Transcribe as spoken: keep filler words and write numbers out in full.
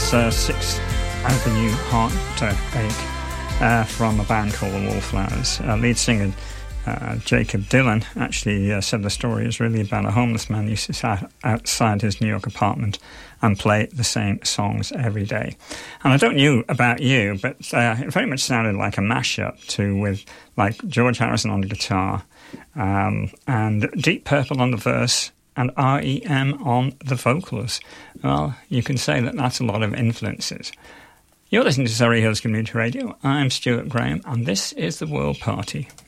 was uh, Sixth Avenue Heartache uh, from a band called the Wallflowers. Uh, lead singer uh, Jacob Dylan actually uh, said the story is really about a homeless man who sat outside his New York apartment and play the same songs every day. And I don't know about you, but uh, it very much sounded like a mashup too, with like George Harrison on the guitar um, and Deep Purple on the verse and R E M on the vocals. Well, you can say that that's a lot of influences. You're listening to Surrey Hills Community Radio. I'm Stuart Graham, and this is The World Party.